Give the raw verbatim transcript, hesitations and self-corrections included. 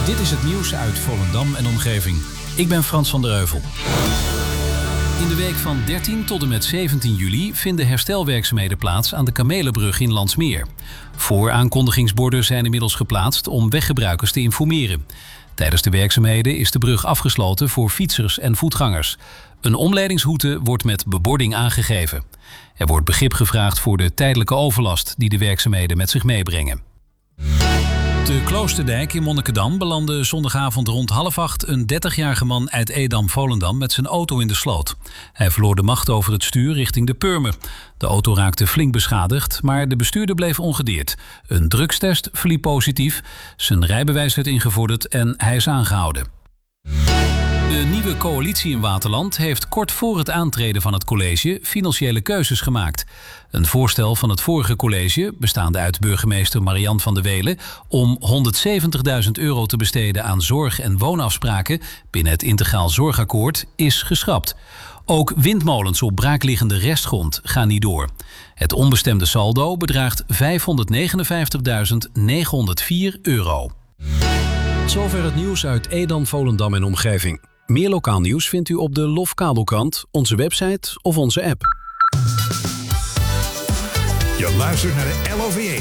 Dit is het nieuws uit Volendam en omgeving. Ik ben Frans van der Heuvel. In de week van dertien tot en met zeventien juli vinden herstelwerkzaamheden plaats aan de Kamelenbrug in Landsmeer. Vooraankondigingsborden zijn inmiddels geplaatst om weggebruikers te informeren. Tijdens de werkzaamheden is de brug afgesloten voor fietsers en voetgangers. Een omleidingsroute wordt met bebording aangegeven. Er wordt begrip gevraagd voor de tijdelijke overlast die de werkzaamheden met zich meebrengen. Te Kloosterdijk in Monnikendam belandde zondagavond rond half acht een dertigjarige man uit Edam-Volendam met zijn auto in de sloot. Hij verloor de macht over het stuur richting de Purmer. De auto raakte flink beschadigd, maar de bestuurder bleef ongedeerd. Een drugstest verliep positief, zijn rijbewijs werd ingevorderd en hij is aangehouden. De nieuwe coalitie in Waterland heeft kort voor het aantreden van het college financiële keuzes gemaakt. Een voorstel van het vorige college, bestaande uit burgemeester Marian van der Welen, om honderdzeventigduizend euro te besteden aan zorg- en woonafspraken binnen het Integraal Zorgakkoord, is geschrapt. Ook windmolens op braakliggende restgrond gaan niet door. Het onbestemde saldo bedraagt vijfhonderdnegenenvijftigduizend negenhonderdvier euro. Tot zover het nieuws uit Edam, Volendam en omgeving. Meer lokaal nieuws vindt u op de Lof Kabelkrant, onze website of onze app. Je luistert naar de L O V